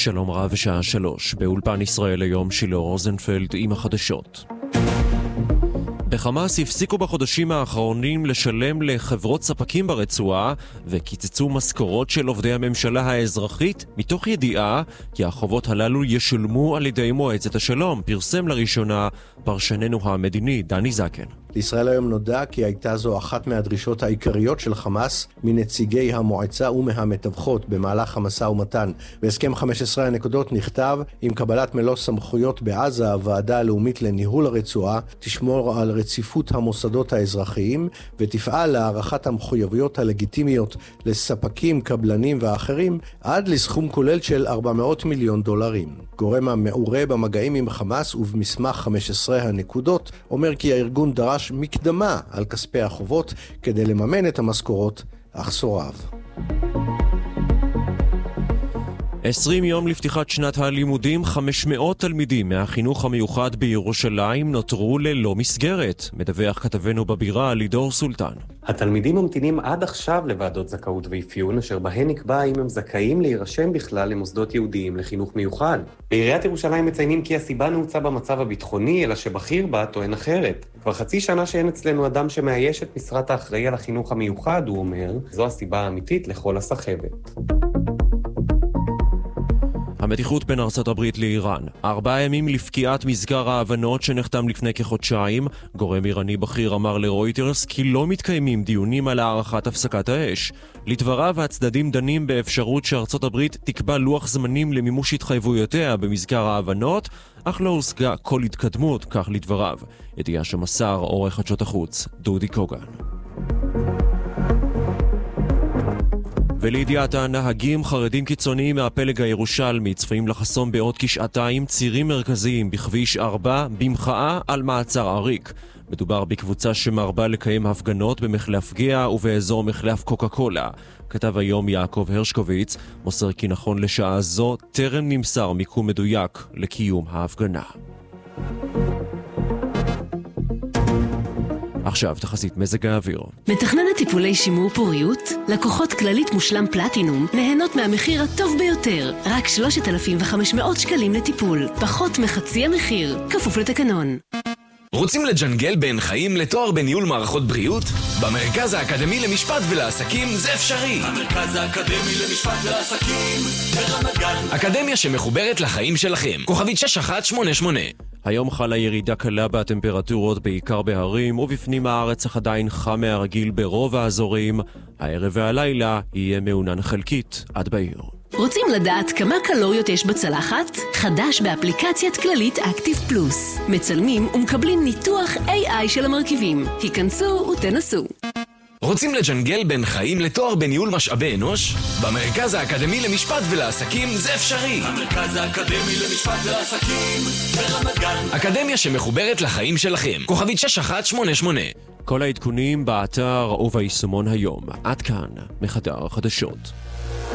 שלום רב, שעה 3. באולפן ישראל היום שילה רוזנפלד עם החדשות. בחמאס הפסיקו בחודשים האחרונים לשלם לחברות ספקים ברצועה וקיצצו משכורות של עובדי הממשלה האזרחית מתוך ידיעה כי החובות הללו ישולמו על ידי מועצת השלום, פרסם לראשונה פרשננו המדיני דני זקן. לישראל היום נודע כי הייתה זו אחת מהדרישות העיקריות של חמאס מנציגי המועצה ומהמתווכות במהלך המשא ומתן. בהסכם 15 הנקודות נכתב: עם קבלת מלוא סמכויות בעזה, הוועדה הלאומית לניהול הרצועה תשמור על רציפות המוסדות האזרחיים ותפעל להערכת המחויבויות הלגיטימיות לספקים, קבלנים ואחרים עד לסכום כולל של $400 מיליון. גורם המעורה במגעים עם חמאס ובמסמך 15 הנקודות אומר כי הארגון דרש מקדמה על כספי החובות כדי לממן את המשכורות, אך סורב. 20 יום לפתיחת שנת הלימודים, 500 תלמידים מהחינוך המיוחד בירושלים נותרו ללא מסגרת, מדווח כתבנו בבירה לידור סולטן. התלמידים ממתינים עד עכשיו לוועדות זכאות ואפיון, אשר בהן נקבע אם הם זכאים להירשם בכלל למוסדות יהודיים לחינוך מיוחד. בעיריית ירושלים מציינים כי הסיבה נעוצה במצב הביטחוני, אלא שבכיר בה טוען אחרת. כבר חצי שנה שאין אצלנו אדם שמאייש את משרת האחראי על החינוך המיוחד, הוא אומר, זו הסיבה האמיתית לכל הסחבת. המתיחות בין ארצות הברית לאיראן. 4 ימים לפקיעת מזכר ההבנות שנחתם לפני כחודשיים. גורם איראני בכיר אמר לרויטרס כי לא מתקיימים דיונים על הערכת הפסקת האש. לדבריו, הצדדים דנים באפשרות שארצות הברית תקבע לוח זמנים למימוש התחייבויותיה במזכר ההבנות, אך לא הושגה כל התקדמות, כך לדבריו. ידיעה שמסר עורך חדשות החוץ דודי קוגן. ולידיעת הנהגים, חרדים קיצוניים מהפלג הירושלמי צפויים לחסום בעוד כשעתיים צירים מרכזיים בכביש 4 במחאה על מעצר אריק. מדובר בקבוצה שמרבה לקיים הפגנות במחלף גאה ובאזור מחלף קוקה קולה. כתב היום יעקב הרשקוביץ מוסר כי נכון לשעה זו טרם נמסר מיקום מדויק לקיום ההפגנה. עכשיו תחזית מזג האוויר. מתכננת טיפולי שימור פוריות? לקוחות כללית מושלם פלטינום נהנות מהמחיר הטוב ביותר, רק 3,500 שקלים לטיפול, פחות מחצי המחיר, כפוף לתקנון. רוצים לג'נגל בין חיים לתואר בניהול מערכות בריאות? במרכז האקדמי למשפט ולעסקים זה אפשרי. המרכז האקדמי למשפט ולעסקים ברמת גן. אקדמיה שמחוברת לחיים שלכם. כוכבית 6188. היום חלה ירידה קלה בטמפרטורות בעיקר בהרים, ובפנים הארץ אך עדיין חם מהרגיל ברוב האזורים. הערב והלילה יהיה מעונן חלקית עד בעיר. רוצים לדעת כמה קלוריות יש בצלחת? חדש באפליקציית כללית אקטיב פלוס. מצלמים ומקבלים ניתוח AI של המרכיבים. היכנסו ותנסו. רוצים לג'נגל בין חיים לתואר בניהול משאבי אנוש? במרכז האקדמי למשפט ולעסקים זה אפשרי. המרכז האקדמי למשפט ולעסקים ברמת גן. אקדמיה שמחוברת לחיים שלכם. כוכבית 6188. כל העדכונים באתר וביישומון היום. עד כאן מחדר חדשות.